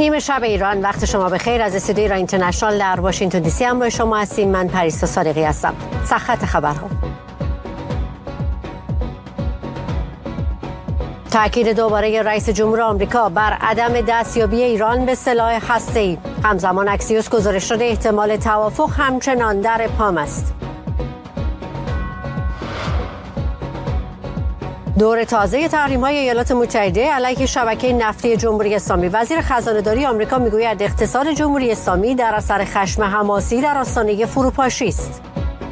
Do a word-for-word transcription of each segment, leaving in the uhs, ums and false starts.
نیمه شب ایران، وقت شما بخیر. از استودیوی ایران اینترنشنال در واشنگتن دی سی هم با شما هستیم. من پریسا صادقی هستم. سرخط خبرها. تأکید دوباره رئیس جمهور آمریکا بر عدم دستیابی ایران به سلاح هسته‌ای. همزمان اکسیوس گزارش شده احتمال توافق همچنان در ابهام است. دور تازه تحریم‌های ایالات متحده علیه شبکه نفتی جمهوری اسلامی. وزیر خزانه‌داری آمریکا میگوید اقتصاد جمهوری اسلامی در اثر خشم حماسی در آستانه فروپاشی است.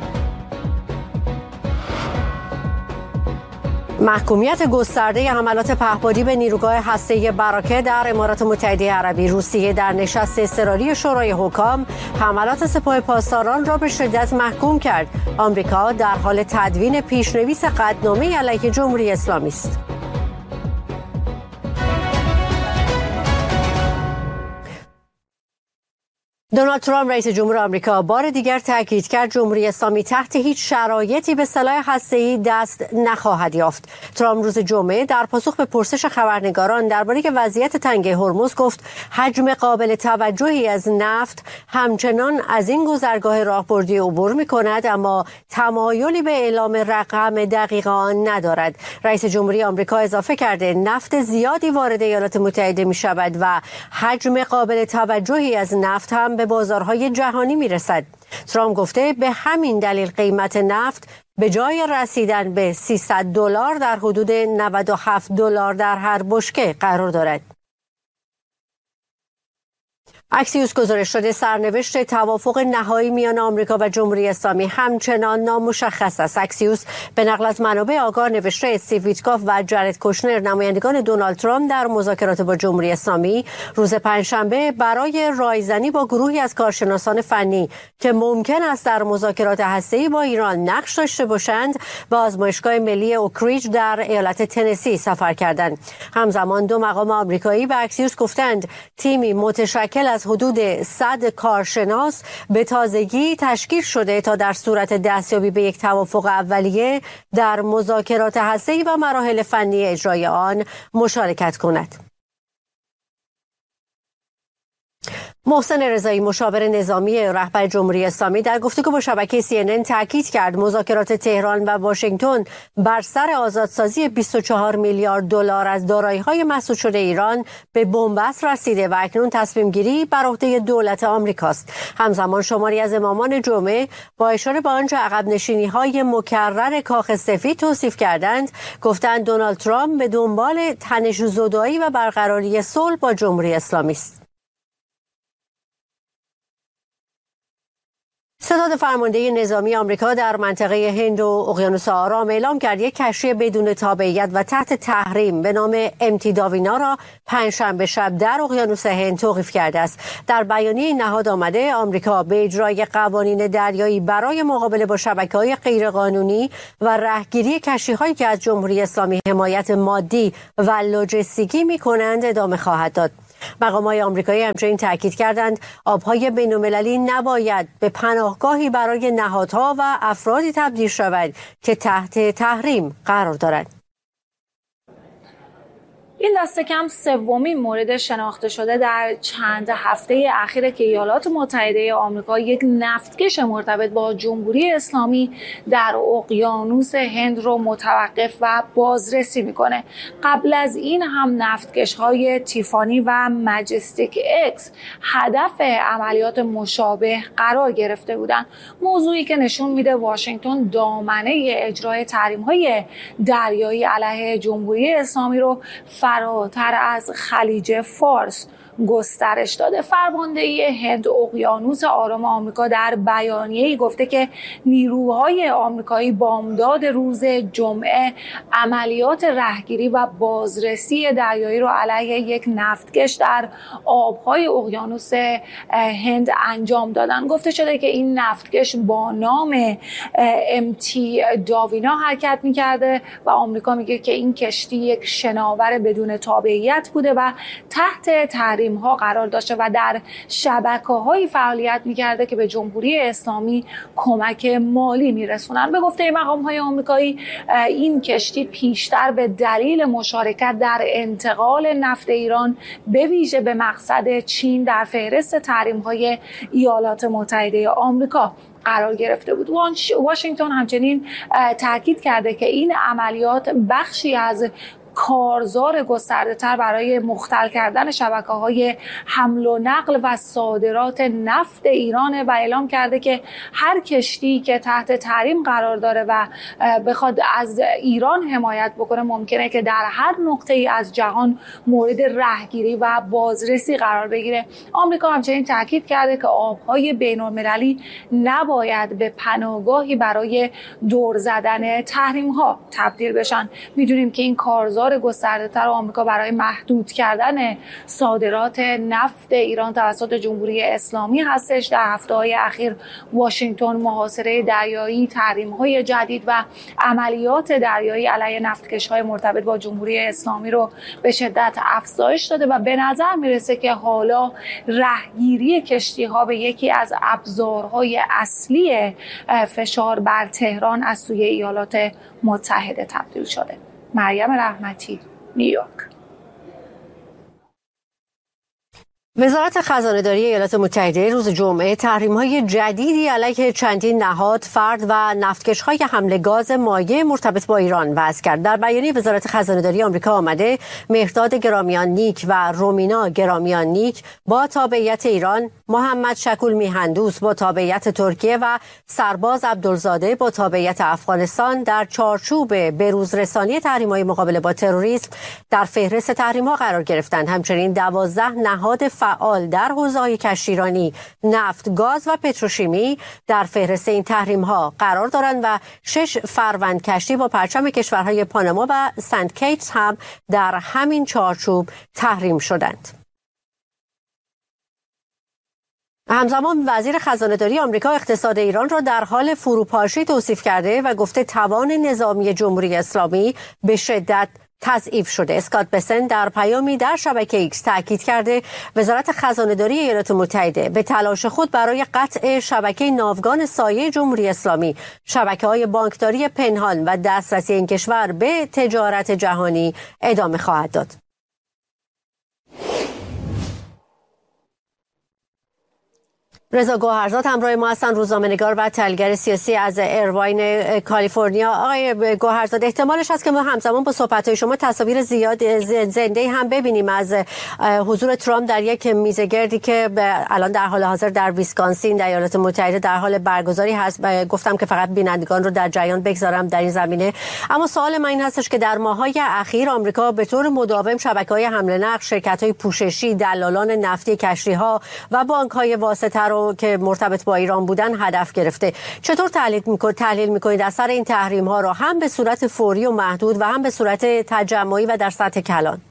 محکومیت گسترده حملات پهپادی به نیروگاه هسته‌ای براکه در امارات متحده عربی. روسیه در نشست اضطراری شورای حکام حملات سپاه پاسداران را به شدت محکوم کرد. آمریکا در حال تدوین پیشنویس قطعنامه علیه جمهوری اسلامی است. دونالد ترامپ رئیس جمهور آمریکا بار دیگر تاکید کرد جمهوری اسلامی تحت هیچ شرایطی به سلاح هسته‌ای دست نخواهد یافت. ترامپ روز جمعه در پاسخ به پرسش خبرنگاران درباره وضعیت تنگه هرمز گفت حجم قابل توجهی از نفت همچنان از این گذرگاه راهبردی عبور می‌کند، اما تمایلی به اعلام رقم دقیق آن ندارد. رئیس جمهوری آمریکا اضافه کرده نفت زیادی وارد ایالات متحده می‌شود و حجم قابل توجهی از نفت هم به بازارهای جهانی میرسد. ترامپ گفته به همین دلیل قیمت نفت به جای رسیدن به سیصد دلار در حدود نود و هفت دلار در هر بشکه قرار دارد. اکسیوس گزارش شده سرنوشت توافق نهایی میان آمریکا و جمهوری اسلامی همچنان نامشخص است. اکسیوس به نقل از منابع آگاه نوشته استیو ویتکاف و جرد کوشنر نمایندگان دونالد ترامپ در مذاکرات با جمهوری اسلامی روز پنجشنبه برای رایزنی با گروهی از کارشناسان فنی که ممکن است در مذاکرات هسته‌ای با ایران نقش داشته باشند به آزمایشگاه ملی اوکریج در ایالت تنسی سفر کردند. همزمان دو مقام آمریکایی به اکسیوس گفتند تیمی متشکل از حدود صد کارشناس به تازگی تشکیل شده تا در صورت دستیابی به یک توافق اولیه در مذاکرات هسته‌ای و مراحل فنی اجرای آن مشارکت کند. محسن رضایی مشاور نظامی رهبر جمهوری اسلامی در گفتگو با شبکه سی ان ان تاکید کرد مذاکرات تهران و واشنگتن بر سر آزادسازی بیست و چهار میلیارد دلار از دارایی‌های مسدود شده ایران به بنبست رسیده و اکنون تصمیم گیری بر عهده دولت آمریکاست. همزمان شماری از امامان جمعه با اشاره به آنچه عقب نشینی‌های مکرر کاخ سفید توصیف کردند گفتند دونالد ترامپ به دنبال تنش‌زدایی و برقراری صلح با جمهوری اسلامی است. ستاد فرمانده نظامی آمریکا در منطقه هند و اقیانوس آرام اعلام کرد یک کشتی بدون تابعیت و تحت تحریم به نام ام تی داوینا را پنجشنبه شب در اقیانوس هند توقیف کرده است. در بیانیه نهاد آمده آمریکا به اجرای قوانین دریایی برای مقابله با شبکه‌های غیرقانونی و رهگیری کشتی‌هایی که از جمهوری اسلامی حمایت مادی و لوجستیکی می‌کنند ادامه خواهد داد. مقامات آمریکایی همچنین تاکید کردند آبهای بین‌المللی نباید به پناهگاهی برای نهادها و افرادی تبدیل شود که تحت تحریم قرار دارند. این دست کم سومین مورد شناخته شده در چند هفته اخیر که ایالات متحده آمریکا یک نفتکش مرتبط با جمهوری اسلامی در اقیانوس هند رو متوقف و بازرسی میکنه. قبل از این هم نفتکش های تیفانی و مجستیک اکس هدف عملیات مشابه قرار گرفته بودند. موضوعی که نشون میده واشنگتن دامنه اجرای تحریم های دریایی علیه جمهوری اسلامی رو فراتر از خلیج فارس گسترش داده. فرمانده هند اقیانوس آرام آمریکا در بیانیه‌ای گفته که نیروهای آمریکایی بامداد روز جمعه عملیات رهگیری و بازرسی دریایی را علیه یک نفتکش در آبهای اقیانوس هند انجام دادن. گفته شده که این نفتکش با نام ام تی داوینا حرکت می‌کرده و آمریکا میگه که این کشتی یک شناور بدون تابعیت بوده و تحت تحریم تحریم ها قرار داشته و در شبکه های فعالیت میکرده که به جمهوری اسلامی کمک مالی میرسونن. به گفته مقام های آمریکایی این کشتی پیشتر به دلیل مشارکت در انتقال نفت ایران به ویژه به مقصد چین در فهرست تحریم های ایالات متحده آمریکا قرار گرفته بود. واشنگتن همچنین تاکید کرده که این عملیات بخشی از کارزار گسترده تر برای مختل کردن شبکه‌های حمل و نقل و صادرات نفت ایران و اعلام کرده که هر کشتی که تحت تحریم قرار داره و بخواد از ایران حمایت بکنه ممکنه که در هر نقطه‌ای از جهان مورد رهگیری و بازرسی قرار بگیره. آمریکا همچنین تاکید کرده که آب‌های بین‌المللی نباید به پناهگاهی برای دور زدن تحریم‌ها تبدیل بشن. می‌دونیم که این کارزار گسترده‌تر آمریکا برای محدود کردن صادرات نفت ایران توسط جمهوری اسلامی هستش. در هفته‌های اخیر واشنگتن محاصره دریایی، تحریم‌های جدید و عملیات دریایی علیه نفتکش‌های مرتبط با جمهوری اسلامی رو به شدت افزایش داده و به نظر میرسه که حالا رهگیری کشتی‌ها به یکی از ابزارهای اصلی فشار بر تهران از سوی ایالات متحده تبدیل شده. مریم رحمتی، نیویورک. وزارت خزانه‌داری ایالات متحده روز جمعه تحریم‌های جدیدی علیه چندین نهاد، فرد و نفتکش‌های حمل گاز مایع مرتبط با ایران وضع کرد. در بیانیه وزارت خزانه‌داری آمریکا آمده مهرداد گرامیان نیک و رومینا گرامیان نیک با تابعیت ایران، محمد شکول میهندوس با تابعیت ترکیه و سرباز عبدالزاده با تابعیت افغانستان در چارچوب بروزرسانی تحریم‌های مقابله با تروریسم در فهرست تحریم‌ها قرار گرفتند. همچنین دوازده نهاد فعال در حوزه‌های کشتیرانی، نفت، گاز و پتروشیمی در فهرست این تحریم‌ها قرار دارند و شش فروند کشتی با پرچم کشورهای پاناما و سنت کیتس هم در همین چارچوب تحریم شدند. همزمان وزیر خزانه‌داری آمریکا اقتصاد ایران را در حال فروپاشی توصیف کرده و گفته توان نظامی جمهوری اسلامی به شدت تضعیف شده. اسکات بسن در پیامی در شبکه ایکس تاکید کرده وزارت خزانه‌داری ایالات متحده به تلاش خود برای قطع شبکه ناوگان سایه جمهوری اسلامی، شبکه‌های بانکداری پنهان و دسترسی این کشور به تجارت جهانی ادامه خواهد داد. رضا گوهرزاد همراه ما هستن، روزنامه‌نگار و تحلیلگر سیاسی از ایرواین کالیفرنیا. آقای گوهرزاد، احتمالش هست که ما همزمان با صحبت‌های شما تصاویر زیاد زنده هم ببینیم از حضور ترامپ در یک میزگردی که الان در حال حاضر در ویسکانسین در ایالات متحده در حال برگزاری هست. گفتم که فقط بینندگان رو در جریان بگذارم در این زمینه. اما سوال من این هستش که در ماه‌های اخیر آمریکا به طور مداوم شبکه‌های حمل و نقل، شرکت‌های پوششی، دلالان نفتی، کشتی‌ها و بانک‌های واسطه رو که مرتبط با ایران بودن هدف گرفته. چطور تحلیل میکنید تحلیل میکنید اثر این تحریم ها رو هم به صورت فوری و محدود و هم به صورت تجمعی و در سطح کلان؟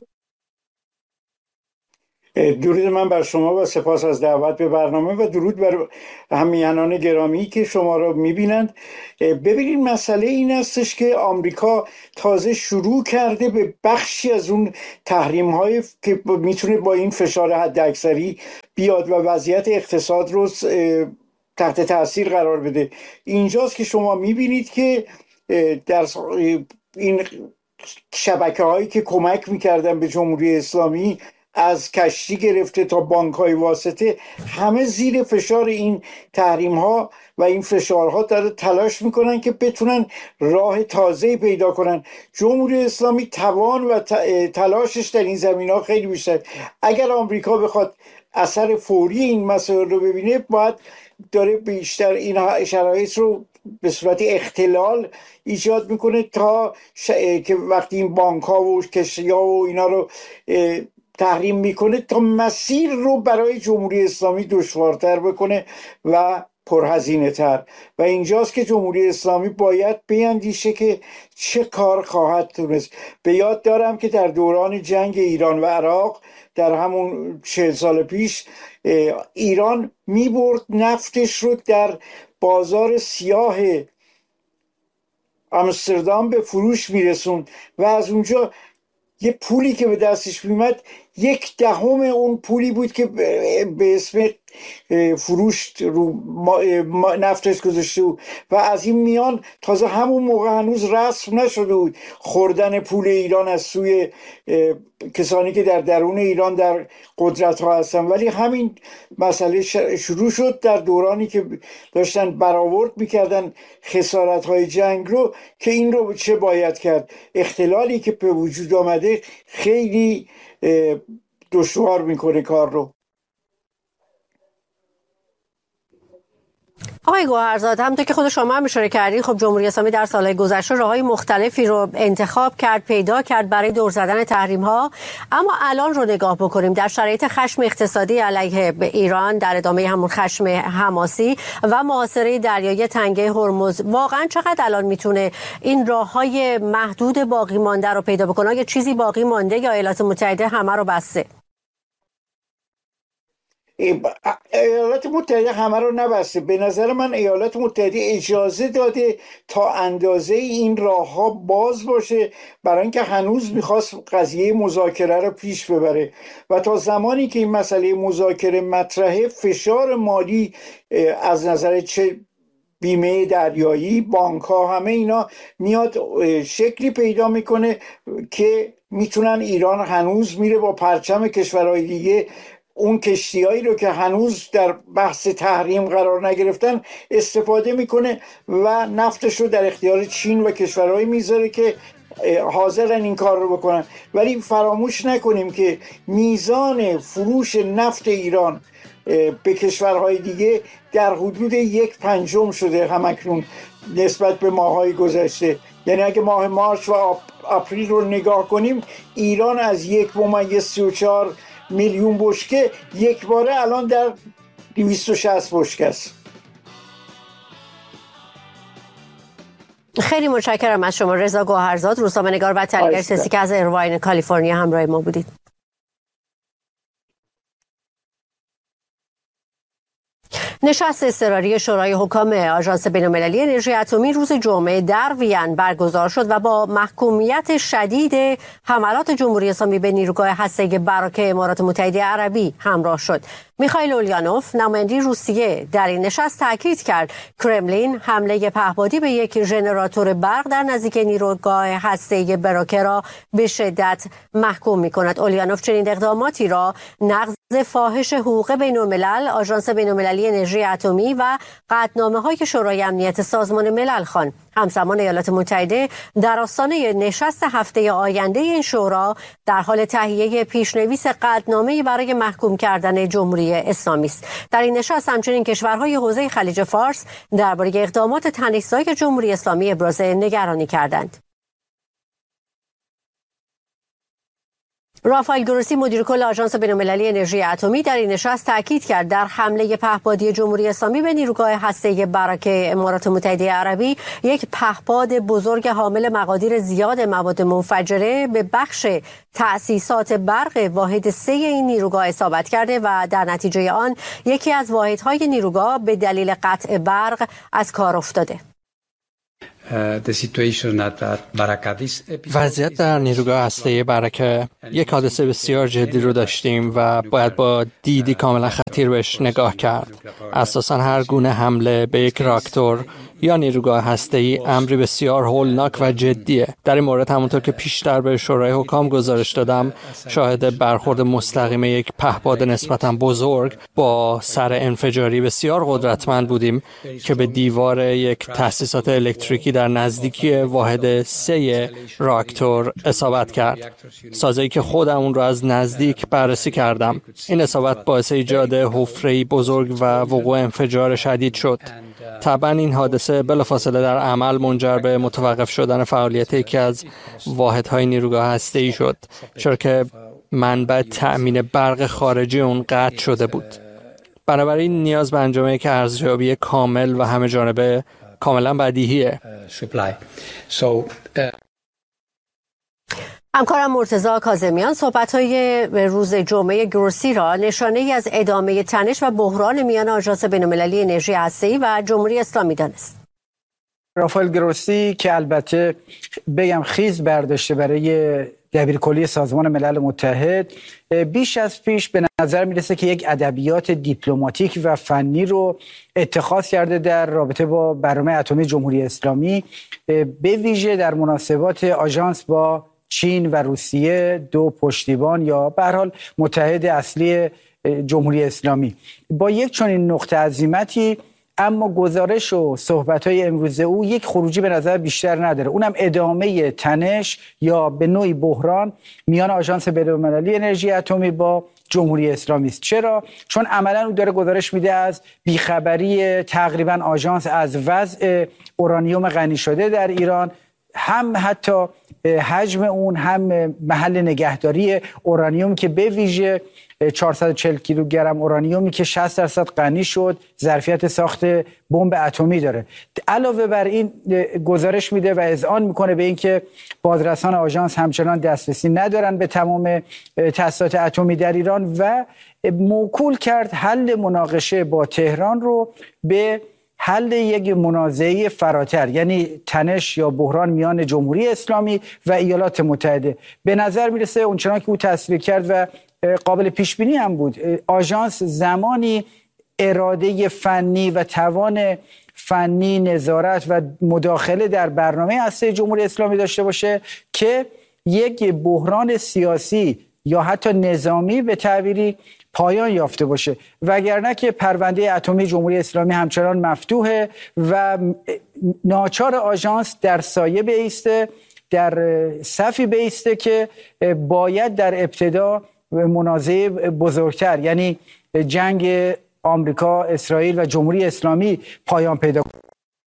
درود من بر شما و سپاس از دعوت به برنامه و درود بر همیهنان گرامی که شما را میبینند. ببینید مسئله این هستش که آمریکا تازه شروع کرده به بخشی از اون تحریم های که میتونه با این فشار حداکثری بیاد و وضعیت اقتصاد رو تحت تاثیر قرار بده. اینجاست که شما میبینید که در این شبکه هایی که کمک میکردن به جمهوری اسلامی از کشتی گرفته تا بانک‌های واسطه همه زیر فشار این تحریم‌ها و این فشارها داره تلاش میکنن که بتونن راه تازه‌ای پیدا کنن. جمهوری اسلامی توان و تلاشش در این زمینه‌ها خیلی بیشتر. اگر آمریکا بخواد اثر فوری این مسائل رو ببینه باید داره بیشتر این شرایط رو به صورت اختلال ایجاد میکنه تا ش... که وقتی این بانک‌ها و کشتی‌ها و اینا رو تحریم میکنه تا مسیر رو برای جمهوری اسلامی دشوارتر بکنه و پرهزینه تر. و اینجاست که جمهوری اسلامی باید بیندیشه که چه کار خواهد تونست. به یاد دارم که در دوران جنگ ایران و عراق در همون چهل سال پیش ایران میبرد نفتش رو در بازار سیاه آمستردام به فروش میرسون و از اونجا یه پولی که به دستش میمد یک دهم اون پولی بود که به اسم فروش رو نفتش گذاشته بود و از این میان تازه همون موقع هنوز رسم نشده بود خوردن پول ایران از سوی کسانی که در درون ایران در قدرت ها هستن. ولی همین مسئله شروع شد در دورانی که داشتن برآورد میکردن خسارت های جنگ رو که این رو چه باید کرد. اختلالی که به وجود آمده خیلی دشوار میکنه کار رو. آقای گوهرزاد، همونطور که خود شما هم اشاره کردید، خب جمهوری اسلامی در سالهای گذشته راههای مختلفی رو انتخاب کرد، پیدا کرد برای دور زدن تحریم ها. اما الان رو نگاه بکنیم در شرایط خشم اقتصادی علیه به ایران، در ادامه همون خشم حماسی و محاصره دریایی تنگه هرمز، واقعا چقدر الان میتونه این راههای محدود باقی مانده رو پیدا بکنه؟ آیا چیزی باقی مانده یا ایالات متحده همه رو بسته؟ ایالات متحده همه رو نبسته. به نظر من ایالات متحده اجازه داده تا اندازه این راه ها باز باشه برای اینکه هنوز میخواست قضیه مذاکره رو پیش ببره و تا زمانی که این مسئله مذاکره مطرحه فشار مالی از نظر چه بیمه دریایی، بانک ها، همه اینا میاد شکلی پیدا میکنه که میتونن ایران هنوز میره با پرچم کشورهای دیگه اون کشتیایی رو که هنوز در بحث تحریم قرار نگرفتن استفاده میکنه و نفتش رو در اختیار چین و کشورهایی میذاره که حاضرن این کار رو بکنن. ولی فراموش نکنیم که میزان فروش نفت ایران به کشورهای دیگه در حدود یک پنجم شده همکنون نسبت به ماه‌های گذشته. یعنی اگه ماه مارس و آپریل رو نگاه کنیم، ایران از یک ممیز سی و چهار میلیون بشکه یک باره الان در دویست و شصت بشکه است. خیلی متشکرم از شما رضا گوهرزاد، روزنامه‌نگار و تحلیلگر سیاسی که از ایرواین کالیفرنیا همراه ما بودید. نشست اضطراری شورای حکام آژانس بین‌المللی انرژی اتمی روز جمعه در وین برگزار شد و با محکومیت شدید حملات جمهوری اسلامی به نیروگاه هسته‌ای براکه امارات متحده عربی همراه شد. میخائیل اوليانوف نماینده روسیه در این نشست تاکید کرد کرملین حمله پهپادی به یک ژنراتور برق در نزدیک نیروگاه هسته‌ای براکه را به شدت محکوم می‌کند. اوليانوف چنین اقداماتی را نقض فاحش حقوق بین‌الملل، آژانس بین‌المللی انرژی اتمی و قطعنامه‌های شورای امنیت سازمان ملل خواند. همزمان ایالات متحده در آستانه نشست هفته آینده این شورا در حال تهیه پیشنویس قطعنامه‌ای برای محکوم کردن جمهوری اسلامی است. در این نشست همچنین کشورهای حوزه خلیج فارس درباره اقدامات تنش‌زای جمهوری اسلامی ابراز نگرانی کردند. رافائل گروسی مدیر کل آژانس بین‌المللی انرژی اتمی در این نشست تاکید کرد در حمله پهپادی جمهوری اسلامی به نیروگاه هسته‌ای براکه امارات متحده عربی یک پهپاد بزرگ حامل مقادیر زیاد مواد منفجره به بخش تأسیسات برق واحد سه این نیروگاه اصابت کرده و در نتیجه آن یکی از واحدهای نیروگاه به دلیل قطع برق از کار افتاده. وضعیت در نیروگاه هسته‌ای براکه یک حادثه بسیار جدی رو داشتیم و باید با دیدی کاملا خطیر بهش نگاه کرد. اساساً هر گونه حمله به یک راکتور یا نیروگاه هسته‌ای امری بسیار هولناک و جدیه. در این مورد همونطور که پیشتر به شورای حکام گزارش دادم، شاهد برخورد مستقیم یک پهپاد نسبتاً بزرگ با سر انفجاری بسیار قدرتمند بودیم که به دیوار یک تأسیسات الکتریکی در نزدیکی واحد سه راکتور اصابت کرد. سازه‌ای که خودم اون رو از نزدیک بررسی کردم. این اصابت باعث ایجاد حفره‌ای بزرگ و وقوع انفجار شدید شد. طبعا این حادثه بلافاصله در عمل منجر به متوقف شدن فعالیت یکی از واحدهای نیروگاه هسته‌ای شد، چرا که منبع تأمین برق خارجی اون قطع شده بود. بنابراین نیاز به انجام یک ارزیابی کامل و همه جانبه کاملا بدیهیه. همکارم مرتضی کاظمیان صحبت‌های روز جمعه گروسی را نشانه‌ای از ادامه تنش و بحران میان آژانس بین‌المللی انرژی هسته‌ای و جمهوری اسلامی دانست. رافائل گروسی که البته بگم خیز برداشته برای دبیرکلی سازمان ملل متحد، بیش از پیش به نظر میرسه که یک ادبیات دیپلماتیک و فنی رو اتخاذ کرده در رابطه با برنامه اتمی جمهوری اسلامی، به ویژه در مناسبات آژانس با چین و روسیه، دو پشتیبان یا به هر حال متحد اصلی جمهوری اسلامی. با یک چنین نقطه عزیمتی اما گزارش و صحبت‌های امروز او یک خروجی به نظر بیشتر نداره، اونم ادامه تنش یا به نوعی بحران میان آژانس بین‌المللی انرژی اتمی با جمهوری اسلامی است. چرا؟ چون عملاً او داره گزارش میده از بیخبری تقریباً آژانس از وضع اورانیوم غنی شده در ایران، هم حتی حجم اون، هم محل نگهداری اورانیوم که به ویژه چهارصد و چهل کیلوگرم اورانیومی که شصت درصد غنی شد ظرفیت ساخت بمب اتمی داره. علاوه بر این گزارش میده و اذعان میکنه به اینکه بازرسان آژانس همچنان دسترسی ندارن به تمام تأسیسات اتمی در ایران و موکول کرد حل مناقشه با تهران رو به حل یک منازعه فراتر، یعنی تنش یا بحران میان جمهوری اسلامی و ایالات متحده. به نظر میرسه اونچنان که او تصویر کرد و قابل پیش بینی هم بود، آژانس زمانی اراده فنی و توان فنی نظارت و مداخله در برنامه اصلی جمهوری اسلامی داشته باشه که یک بحران سیاسی یا حتی نظامی به تعبیری پایان یافته باشه، وگرنه که پرونده اتمی جمهوری اسلامی همچنان مفتوحه و ناچار آژانس در سایه بایسته، در صفی بایسته که باید در ابتدا منازعه بزرگتر، یعنی جنگ آمریکا، اسرائیل و جمهوری اسلامی پایان پیدا کنه.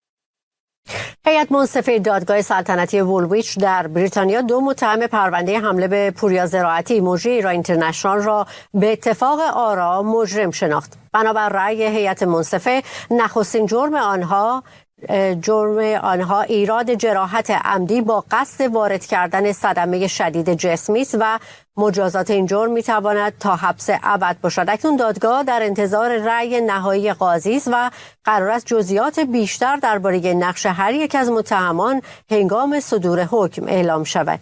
هیئت منصفه دادگاه سلطنتی وولویچ در بریتانیا دو متهم پرونده حمله به پوریا زراعتی مجری ایران اینترنشنال را به اتفاق آرا مجرم شناخت. بنابر رأی هیئت منصفه نخستین جرم آنها جرم آنها ایراد جراحت عمدی با قصد وارد کردن صدمه شدید جسمی است و مجازات این جرم میتواند تا حبس ابد باشد. اکنون دادگاه در انتظار رأی نهایی قاضی است و قرار است جزئیات بیشتر درباره نقش هر یک از متهمان هنگام صدور حکم اعلام شود.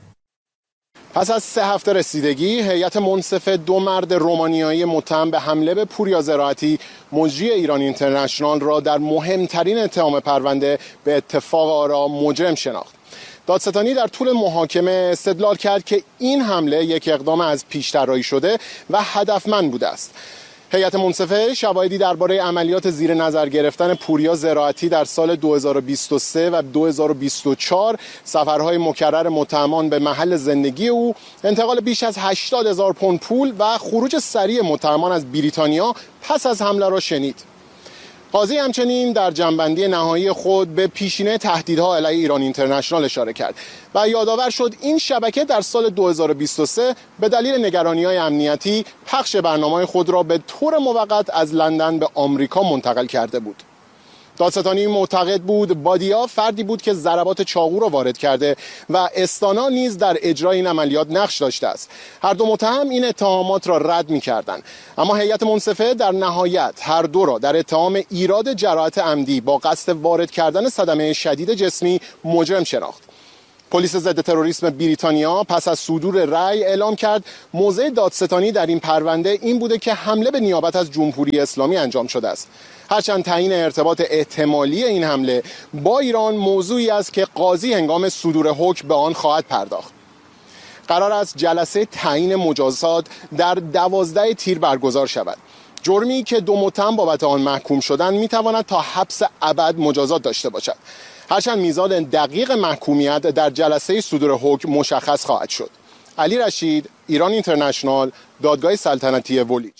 پس از سه هفته رسیدگی، هیئت منصفه دو مرد رومانیایی متهم به حمله به پوریا زراعتی مجری ایران اینترنشنال را در مهمترین اتهام پرونده به اتفاق آرا مجرم شناخت. دادستانی در طول محاکمه استدلال کرد که این حمله یک اقدام از پیش طراحی شده و هدفمند بوده است. هیئت منصفه شواهدی درباره عملیات زیر نظر گرفتن پوریا زراعتی در سال دو هزار و بیست و سه و دو هزار و بیست و چهار، سفرهای مکرر متهمان به محل زندگی او، انتقال بیش از هشتاد هزار پوند پول و خروج سریع متهمان از بریتانیا پس از حمله را شنید. قاضی همچنین در جنبندی نهایی خود به پیشینه تهدیدها علیه ایران اینترنشنال اشاره کرد و یادآور شد این شبکه در سال دو هزار و بیست و سه به دلیل نگرانی‌های امنیتی پخش برنامه‌های خود را به طور موقت از لندن به آمریکا منتقل کرده بود. دادستانی معتقد بود بادیا فردی بود که ضربات چاقو را وارد کرده و استانا نیز در اجرای این عملیات نقش داشته است. هر دو متهم این اتهامات را رد می‌کردند، اما هیئت منصفه در نهایت هر دو را در اتهام ایراد جراحت عمدی با قصد وارد کردن صدمه شدید جسمی مجرم شناخت. پلیس ضد تروریسم بریتانیا پس از صدور رأی اعلام کرد موضع دادستانی در این پرونده این بوده که حمله به نیابت از جمهوری اسلامی انجام شده است. هرچند تعیین ارتباط احتمالی این حمله با ایران موضوعی است که قاضی هنگام صدور حکم به آن خواهد پرداخت. قرار است جلسه تعیین مجازات در دوازده تیر برگزار شود. جرمی که دو متهم بابت آن محکوم شدند میتواند تا حبس ابد مجازات داشته باشد. هرچند میزان دقیق محکومیت در جلسه صدور حکم مشخص خواهد شد. علی رشید، ایران اینترنشنال، دادگاه سلطنتی وولویچ.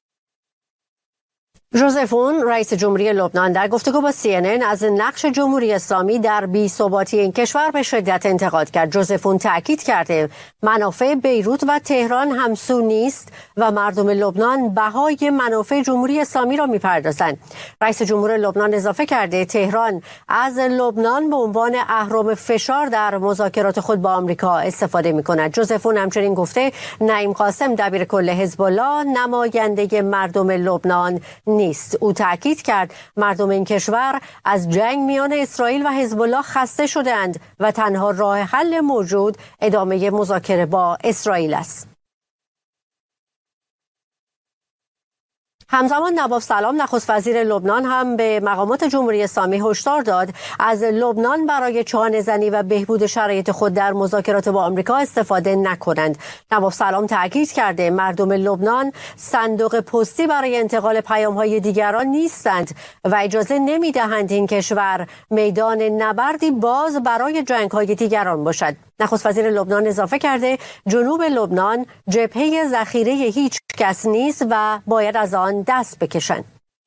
ژوزف اون رئیس جمهوری لبنان در گفتگو با سی ان ان از نقش جمهوری اسلامی در بی‌ثباتی این کشور به شدت انتقاد کرد. ژوزف اون تاکید کرده منافع بیروت و تهران همسو نیست و مردم لبنان بهای منافع جمهوری اسلامی را میپردازند. رئیس جمهور لبنان اضافه کرده تهران از لبنان به عنوان اهرم فشار در مذاکرات خود با آمریکا استفاده میکند. ژوزف اون همچنین گفته نعیم قاسم دبیر کل حزب الله نماینده مردم لبنان نیست. او تاکید کرد مردم این کشور از جنگ میان اسرائیل و حزب الله خسته شده‌اند و تنها راه حل موجود ادامه مذاکره با اسرائیل است. همزمان نواف سلام نخست وزیر لبنان هم به مقامات جمهوری اسلامی هشدار داد از لبنان برای چانه‌زنی و بهبود شرایط خود در مذاکرات با آمریکا استفاده نکنند. نواف سلام تاکید کرده مردم لبنان صندوق پستی برای انتقال پیام‌های دیگران نیستند و اجازه نمی‌دهند این کشور میدان نبردی باز برای جنگ‌های دیگران باشد. نخست وزیر لبنان اضافه کرده جنوب لبنان جبهه ذخیره هیچ کس نیست و باید از آن دست بکشند.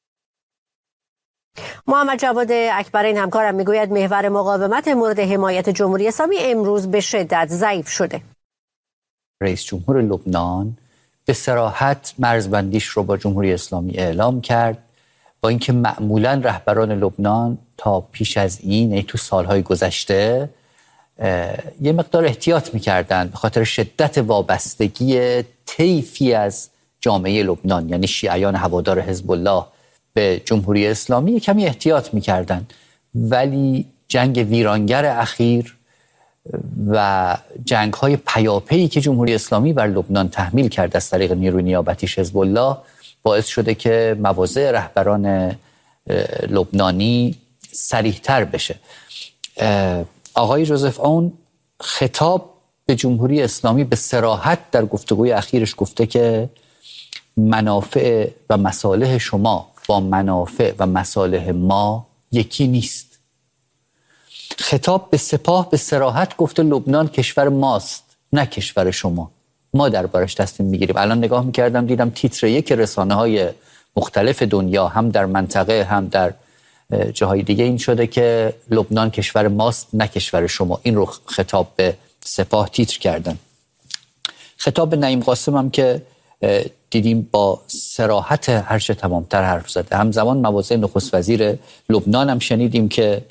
محمد جواد اکبرین همکارم میگوید محور مقاومت مورد حمایت جمهوری اسلامی امروز به شدت ضعیف شده. رئیس جمهور لبنان به صراحت مرزبندیش رو با جمهوری اسلامی اعلام کرد، با اینکه معمولا رهبران لبنان تا پیش از این ای تو سالهای گذشته یه مقدار احتیاط میکردن به خاطر شدت وابستگی طیفی از جامعه لبنان، یعنی شیعیان هوادار حزب الله به جمهوری اسلامی کمی احتیاط میکردن، ولی جنگ ویرانگر اخیر و جنگ‌های پیاپی که جمهوری اسلامی بر لبنان تحمیل کرد از طریق نیروی نیابتیش حزب الله باعث شده که مواضع رهبران لبنانی صریح‌تر بشه. آقای جوزف اون خطاب به جمهوری اسلامی به صراحت در گفتگوی اخیرش گفته که منافع و مصالح شما با منافع و مصالح ما یکی نیست. خطاب به سپاه به صراحت گفته لبنان کشور ماست نه کشور شما، ما دربارش تصمیم میگیریم. الان نگاه میکردم دیدم تیتر یک رسانه های مختلف دنیا هم در منطقه هم در جاهای دیگه این شده که لبنان کشور ماست نه کشور شما. این رو خطاب به سپاه تیتر کردن. خطاب به نعیم قاسم هم که دیدیم با صراحت هرچه تمامتر حرف زده. همزمان مواضع نخست وزیر لبنان هم شنیدیم که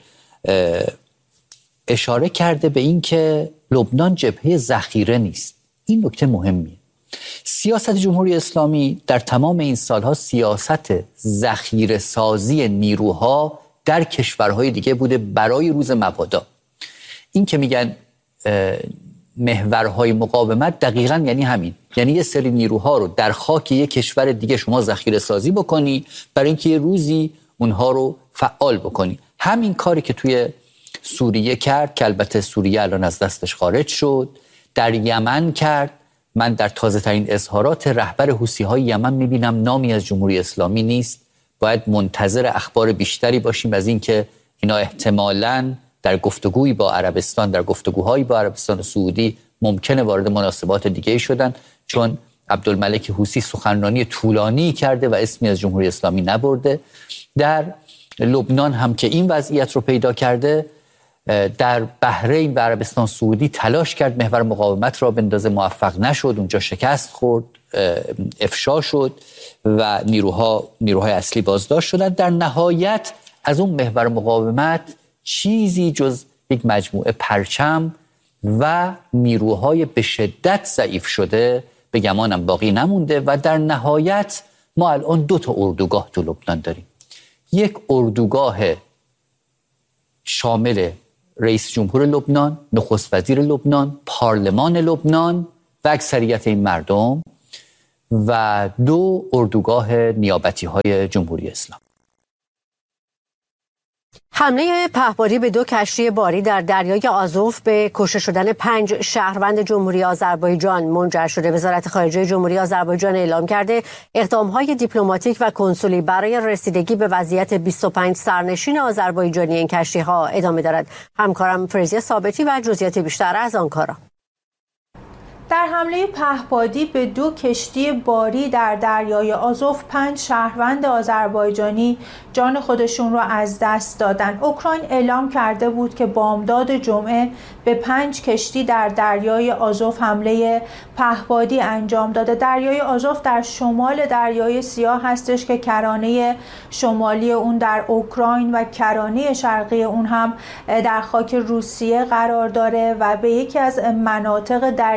اشاره کرده به این که لبنان جبهه ذخیره نیست. این نکته مهمیه. سیاست جمهوری اسلامی در تمام این سالها سیاست ذخیره سازی نیروها در کشورهای دیگه بوده برای روز مبادا. این که میگن محورهای مقاومت دقیقاً یعنی همین، یعنی یه سری نیروها رو در خاک یک کشور دیگه شما ذخیره سازی بکنی برای اینکه یه روزی اونها رو فعال بکنی. همین کاری که توی سوریه کرد که البته سوریه الان از دستش خارج شد، در یمن کرد. من در تازه ترین اظهارات رهبر حوثی‌های یمن میبینم نامی از جمهوری اسلامی نیست. باید منتظر اخبار بیشتری باشیم از این که اینا احتمالاً در گفتگوی با عربستان در گفتگوهایی با عربستان سعودی ممکنه وارد مناسبات دیگه شدن، چون عبدالملک حوثی سخنرانی طولانی کرده و اسمی از جمهوری اسلامی نبرده. در لبنان هم که این وضعیت رو پیدا کرده، در بحرین و عربستان سعودی تلاش کرد محور مقاومت را بندازه، موفق نشد، اونجا شکست خورد، افشا شد و نیروها نیروهای اصلی بازداشت شدند. در نهایت از اون محور مقاومت چیزی جز یک مجموعه پرچم و نیروهای به شدت ضعیف شده به گمانم باقی نمونده و در نهایت ما الان دو تا اردوگاه تو لبنان داریم. یک اردوگاه شامل رئیس جمهور لبنان، نخست وزیر لبنان، پارلمان لبنان و اکثریت این مردم، و دو اردوگاه نیابتی های جمهوری اسلامی. حمله پهپادی به دو کشتی باری در دریای آزوف به کشته شدن پنج شهروند جمهوری آذربایجان منجر شده. وزارت خارجه جمهوری آذربایجان اعلام کرده اقدام‌های دیپلماتیک و کنسولی برای رسیدگی به وضعیت بیست و پنج سرنشین آذربایجانی این کشتی‌ها ادامه دارد. همکارم فرزیا ثابتی و جزئیات بیشتر از آنکارا. در حمله پهپادی به دو کشتی باری در دریای آزوف پنج شهروند آذربایجانی جان خودشون را از دست دادند. اوکراین اعلام کرده بود که بامداد جمعه به پنج کشتی در دریای آزوف حمله پهپادی انجام داده. دریای آزوف در شمال دریای سیاه هستش که کرانه شمالی اون در اوکراین و کرانه شرقی اون هم در خاک روسیه قرار داره و به یکی از مناطق درگیری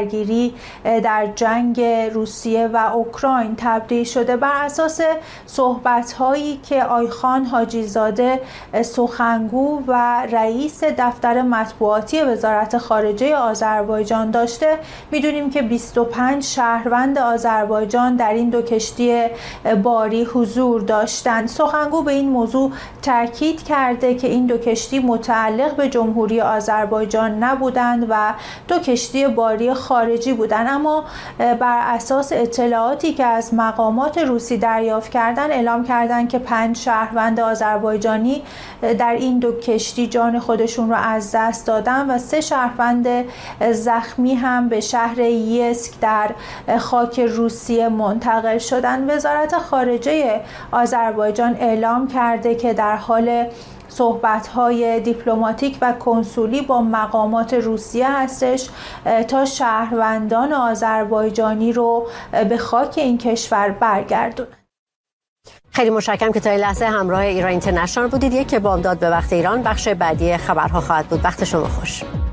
نهایی در جنگ روسیه و اوکراین تبدیل شده. بر اساس صحبت‌هایی که آیخان حاجیزاده سخنگو و رئیس دفتر مطبوعاتی وزارت خارجه آذربایجان داشته، می‌دونیم که بیست و پنج شهروند آذربایجان در این دو کشتی باری حضور داشتند. سخنگو به این موضوع تاکید کرده که این دو کشتی متعلق به جمهوری آذربایجان نبودند و دو کشتی باری خارجی بودند، اما بر اساس اطلاعاتی که از مقامات روسی دریافت کردند اعلام کردند که پنج شهروند آذربایجانی در این دو کشتی جان خودشون رو از دست دادن و سه شهروند زخمی هم به شهر یسک در خاک روسیه منتقل شدند. وزارت خارجه آذربایجان اعلام کرده که در حال صحبت‌های دیپلماتیک و کنسولی با مقامات روسیه هستش تا شهروندان آذربایجانی رو به خاک این کشور برگردونه. خیلی متشکرم که تا این لحظه همراه ایران اینترنشنال بودید. یک که بامداد به وقت ایران بخش بعدی خبرها خواهد بود. وقت شما خوش.